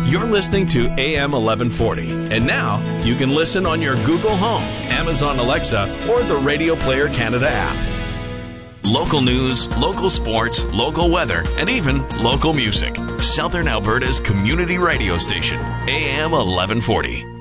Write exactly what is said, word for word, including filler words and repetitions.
You're listening to A M eleven forty. And now you can listen on your Google Home, Amazon Alexa, or the Radio Player Canada app. Local news, local sports, local weather, and even local music. Southern Alberta's community radio station, A M eleven forty.